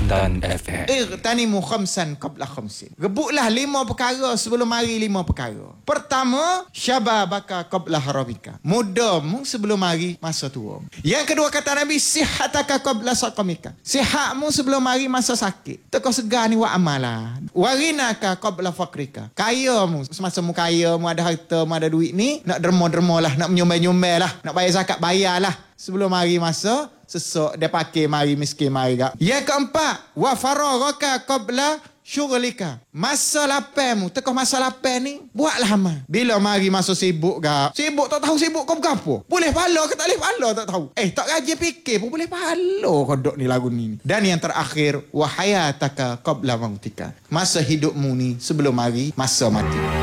Intan FM. Tanimu khamsan qabla khamsin. Rebutlah 5 perkara sebelum mari 5 perkara. Pertama, syababaka qabla haramika. Mudamu sebelum mari masa tua. Yang kedua kata Nabi, sihataka qabla saqamika. Sihatmu sebelum mari masa sakit. Tekau segar ni wa amalan. Warinaka qabla faqrika. Kayamu semasa mu kaya, mu ada harta, mu ada duit ni, nak derma-derma lah, nak menyumbang-nyumbang lah, nak bayar zakat bayar lah. Sebelum mari masa sesok dia pakai mari miskin mari gak. Yang keempat, wa faragaka qabla syughlika. Masa lapangmu, teko masa lapang ni buatlah amal. Bila mari masa sibuk gak. Sibuk tak tahu sibuk kau berapa. Boleh pahala ke tak boleh pahala tak tahu. Tak rajin fikir pun boleh pahala kodok ni lagu ni. Dan yang terakhir, wa hayataka qabla mautika. Masa hidupmu ni sebelum mari masa mati.